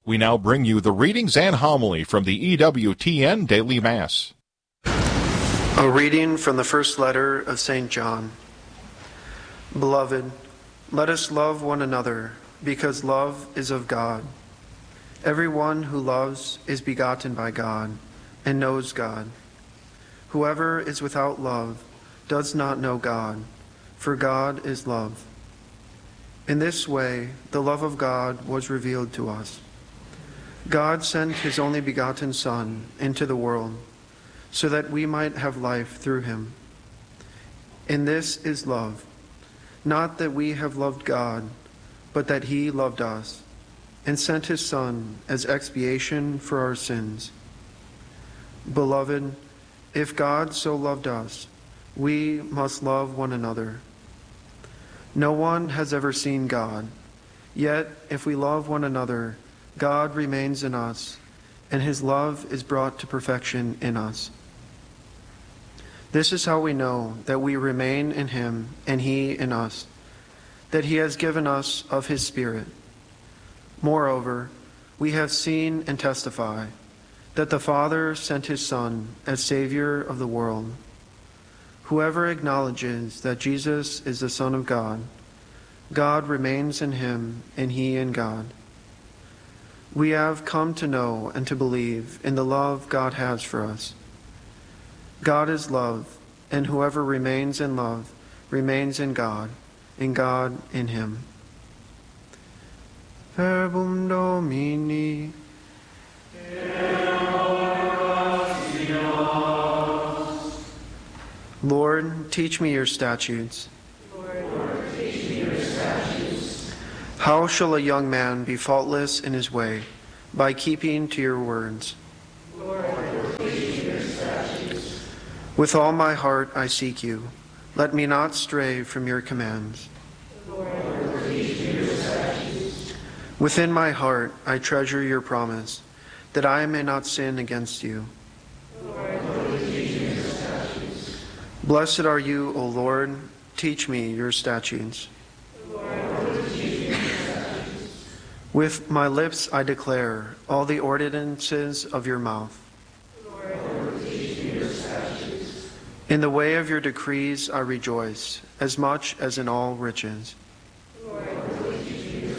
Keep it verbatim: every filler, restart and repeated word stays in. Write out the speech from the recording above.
We now bring you the readings and homily from the E W T N Daily Mass. A reading from the first letter of Saint John. Beloved, let us love one another, because love is of God. Everyone who loves is begotten by God and knows God. Whoever is without love does not know God, for God is love. In this way, the love of God was revealed to us. God sent his only begotten Son into the world, so that we might have life through him. And this is love, not that we have loved God, but that he loved us, and sent his Son as expiation for our sins. Beloved, if God so loved us, we must love one another. No one has ever seen God, yet if we love one another, God remains in us, and his love is brought to perfection in us. This is how we know that we remain in him and he in us, that he has given us of his Spirit. Moreover, we have seen and testify that the Father sent his Son as Savior of the world. Whoever acknowledges that Jesus is the Son of God, God remains in him and he in God. We have come to know and to believe in the love God has for us. God is love, and whoever remains in love remains in God, and God in him. Verbum Domini. Lord, teach me your statutes. Lord, teach me your statutes. How shall a young man be faultless in his way? By keeping to your words. Lord, teach me your statutes. With all my heart I seek you. Let me not stray from your commands. Lord, teach me your statutes. Within my heart I treasure your promise, that I may not sin against you. Lord, teach me your statutes. Blessed are you, O Lord. Teach me your statutes. Lord, teach me your statutes. With my lips I declare all the ordinances of your mouth. Lord, teach me your statutes. In the way of your decrees I rejoice, as much as in all riches.